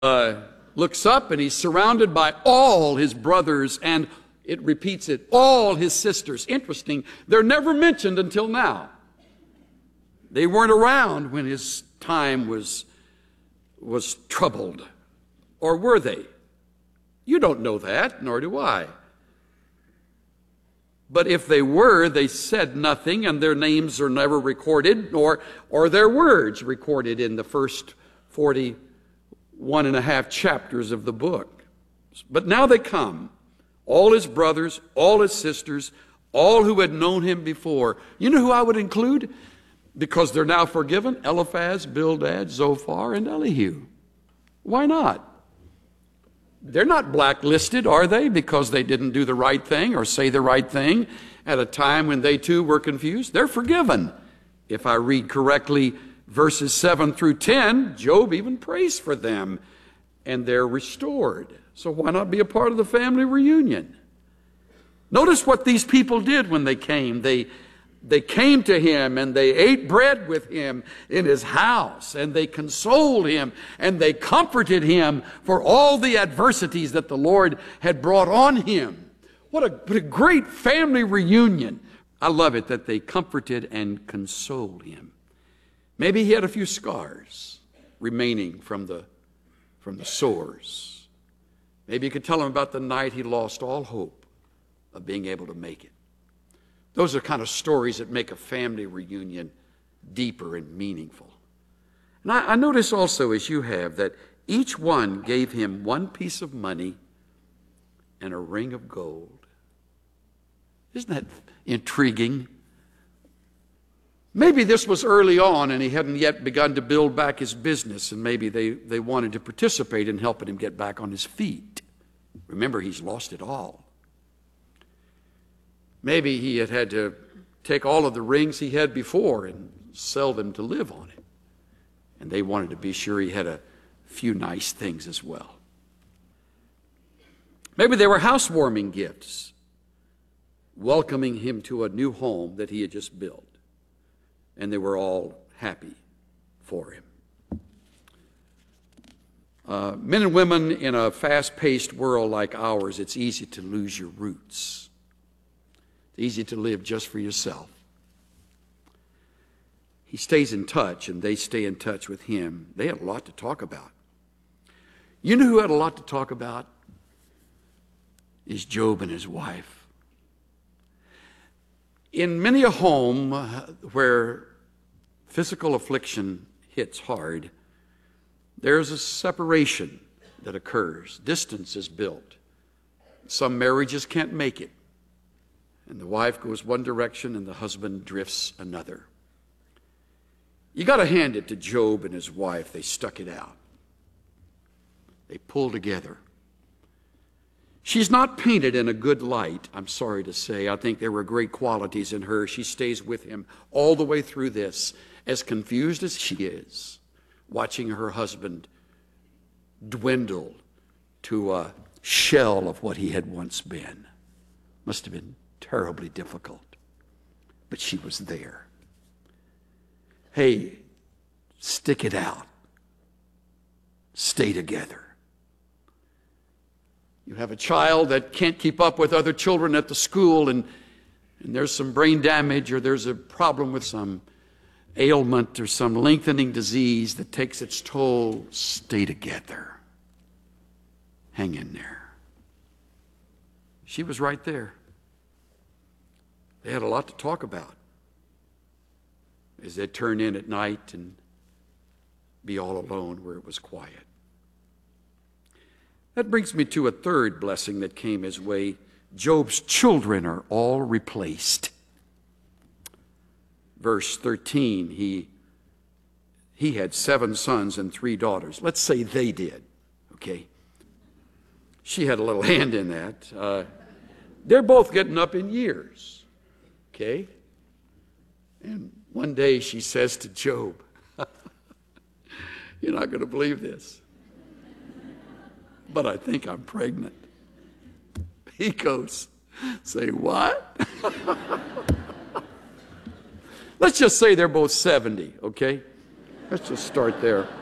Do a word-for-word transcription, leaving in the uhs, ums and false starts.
uh, looks up and he's surrounded by all his brothers, and it repeats it, all his sisters. Interesting, they're never mentioned until now. They weren't around when his time was, was troubled. Or were they? You don't know that, nor do I. But if they were, they said nothing, and their names are never recorded, nor or their words recorded in the first forty-one and a half chapters of the book. But now they come, all his brothers, all his sisters, all who had known him before. You know who I would include? Because they're now forgiven, Eliphaz, Bildad, Zophar, and Elihu. Why not? They're not blacklisted, are they, because they didn't do the right thing or say the right thing at a time when they too were confused? They're forgiven. If I read correctly, verses seven through ten, Job even prays for them, and they're restored. So why not be a part of the family reunion? Notice what these people did when they came. They They came to him and they ate bread with him in his house, and they consoled him and they comforted him for all the adversities that the Lord had brought on him. What a, what a great family reunion. I love it that they comforted and consoled him. Maybe he had a few scars remaining from the, from the sores. Maybe you could tell him about the night he lost all hope of being able to make it. Those are kind of stories that make a family reunion deeper and meaningful. And I, I notice also, as you have, that each one gave him one piece of money and a ring of gold. Isn't that intriguing? Maybe this was early on and he hadn't yet begun to build back his business, and maybe they, they wanted to participate in helping him get back on his feet. Remember, he's lost it all. Maybe he had had to take all of the rings he had before and sell them to live on it. And they wanted to be sure he had a few nice things as well. Maybe they were housewarming gifts, welcoming him to a new home that he had just built. And they were all happy for him. Uh, men and women in a fast-paced world like ours, it's easy to lose your roots. It's easy to live just for yourself. He stays in touch, and they stay in touch with him. They had a lot to talk about. You know who had a lot to talk about? Is Job and his wife. In many a home where physical affliction hits hard, there's a separation that occurs. Distance is built. Some marriages can't make it. And the wife goes one direction and the husband drifts another. You got to hand it to Job and his wife. They stuck it out. They pulled together. She's not painted in a good light, I'm sorry to say. I think there were great qualities in her. She stays with him all the way through this, as confused as she is, watching her husband dwindle to a shell of what he had once been. Must have been terribly difficult, but she was there. Hey, stick it out. Stay together. You have a child that can't keep up with other children at the school, and, and there's some brain damage, or there's a problem with some ailment or some lengthening disease that takes its toll. Stay together. Hang in there. She was right there. They had a lot to talk about as they'd turn in at night and be all alone where it was quiet. That brings me to a third blessing that came his way. Job's children are all replaced. Verse thirteen, he, he had seven sons and three daughters. Let's say they did, okay? She had a little hand in that. Uh, they're both getting up in years. Okay? And one day she says to Job, you're not going to believe this, but I think I'm pregnant. He goes, say what? Let's just say they're both seventy, okay? Let's just start there.